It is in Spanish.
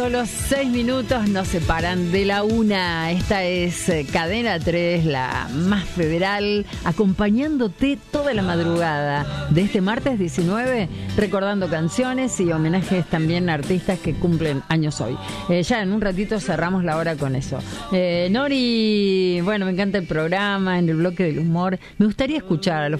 Los 6 minutos nos separan de la 1. Esta es Cadena 3, la más federal, acompañándote toda la madrugada de este martes 19, recordando canciones y homenajes también a artistas que cumplen años hoy. Ya en un ratito cerramos la hora con eso. Nori, bueno, me encanta el programa, en el bloque del humor. Me gustaría escuchar a los